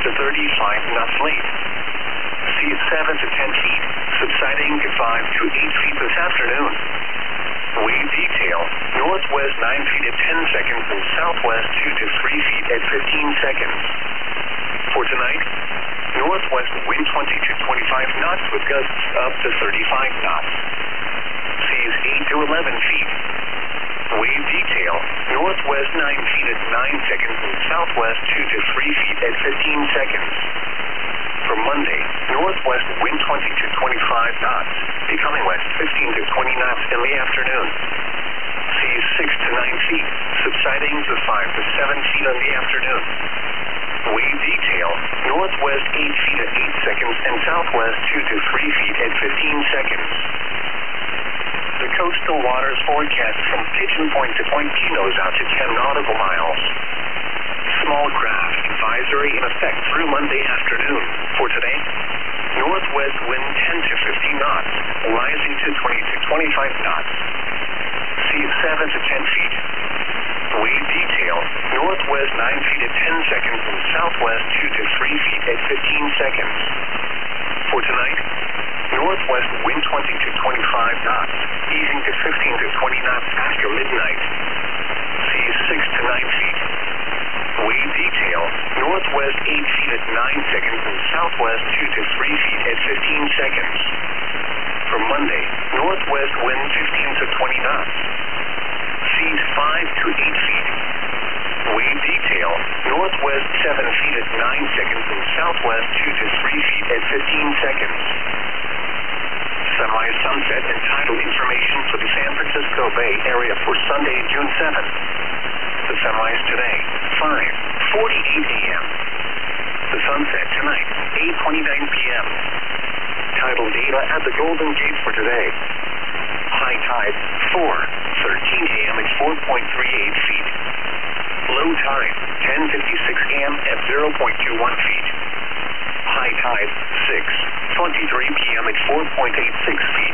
to 35 knots late. Seas 7 to 10 feet, subsiding to 5 to 8 feet this afternoon. Wave detail, northwest 9 feet at 10 seconds and southwest 2 to 3 feet at 15 seconds. For tonight, northwest wind 20 to 25 knots with gusts up to 35 knots. Seas 8 to 11 feet. Wave detail, northwest 9 feet at 9 seconds and southwest 2 to 3 feet at 15 seconds. For Monday, northwest wind 20 to 25 knots, becoming west 15 to 20 knots in the afternoon. Seas 6 to 9 feet, subsiding to 5 to 7 feet in the afternoon. Wave detail, northwest 8 feet at 8 seconds and southwest 2 to 3 feet at 15 seconds. The coastal waters forecast from Pigeon Point to Point Pinos out to 10 nautical miles. Small craft advisory in effect through Monday afternoon. For today, northwest wind 10 to 15 knots, rising to 20 to 25 knots. Seas 7 to 10 feet. Wave detail, northwest 9 feet at 10 seconds and southwest 2 to 3 feet at 15 seconds. For tonight, northwest wind 20 to 25 knots, easing to 15 to 20 knots after midnight. Seas 6 to 9 feet. Wave detail, northwest 8 feet at 9 seconds and southwest 2 to 3 feet at 15 seconds. For Monday, northwest wind 15 to 20 knots. Seas 5 to 8 feet. Wave detail, northwest 7 feet at 9 seconds and southwest 2 to 3 feet at 15 seconds. Sunrise, sunset, and tidal information for the San Francisco Bay Area for Sunday, June 7th. The sunrise today, 5:48 a.m. The sunset tonight, 8:29 p.m. Tidal data at the Golden Gate for today. High tide, 4:13 a.m. at 4.38 feet. Low tide, 10:56 a.m. at 0.21 feet. High tide, 6:23 p.m. at 4.86 feet.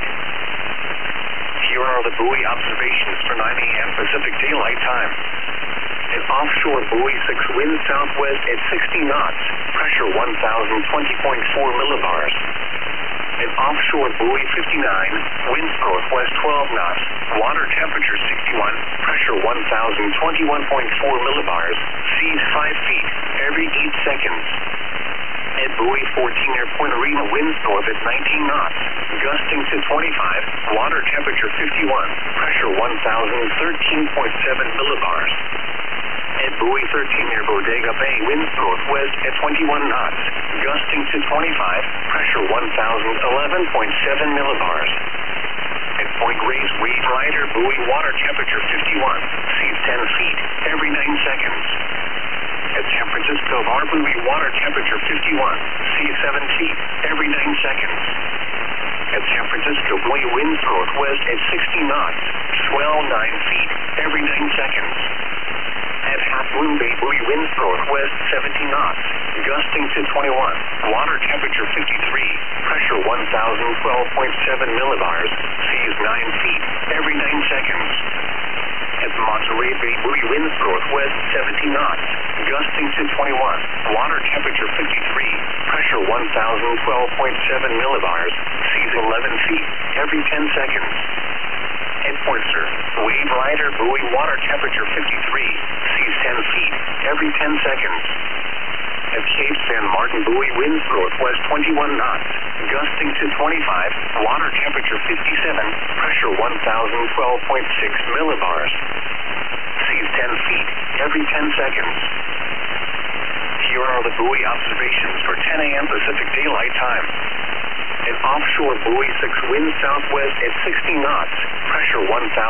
Here are the buoy observations for 9 a.m. Pacific Daylight Time. An offshore buoy 6 wind southwest at 60 knots, pressure 1,020.4 millibars. An offshore buoy 59, winds northwest 12 knots, water temperature 61, pressure 1,021.4 millibars, seas 5 feet, every 8 seconds. At buoy 14 near Point Arena, winds north at 19 knots, gusting to 25, water temperature 51, pressure 1,013.7 millibars. At buoy 13 near Bodega Bay, winds northwest at 21 knots, gusting to 25, pressure 1,011.7 millibars. At Point Reyes, wave rider, buoy water temperature 51, seas 10 feet, every 9 seconds. At San Francisco Bar, buoy water temperature 51, seas 7 feet, every 9 seconds. At San Francisco, buoy winds northwest at 60 knots, swell 9 feet, every 9 seconds. At Half Moon Bay, buoy winds northwest 70 knots, gusting to 21, water temperature 53, pressure 1,012.7 millibars, seas 9 feet, every 9 seconds. At Monterey Bay, buoy winds northwest 70 knots, gusting to 21, water temperature 53, pressure 1,012.7 millibars, seas 11 feet, every 10 seconds. At Point Sur, wave rider, buoy water temperature 53, seas 10 feet, every 10 seconds. At Cape San Martin, buoy winds northwest 21 knots, gusting to 25, water temperature 57, pressure 1,012.6 millibars. Seas 10 feet, every 10 seconds. Here are the buoy observations for 10 a.m. Pacific Daylight Time. An offshore buoy 6 winds southwest at 60 knots, pressure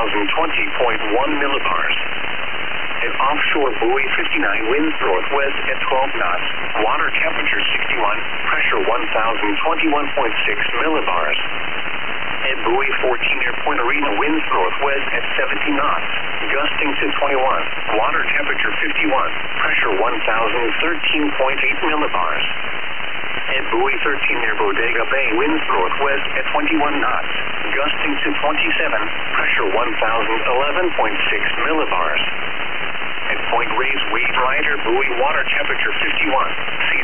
1,020.1 millibars. An offshore buoy 59 winds northwest at 12 knots, water temperature 61, pressure 1,021.6 millibars. At buoy 14 near Point Arena, winds northwest at 70 knots, gusting to 21, water temperature 51, pressure 1,013.8 millibars. At buoy 13 near Bodega Bay, winds northwest at 21 knots, gusting to 27, pressure 1,011.6 millibars. At Point Reyes, wave rider, buoy water temperature 51, seas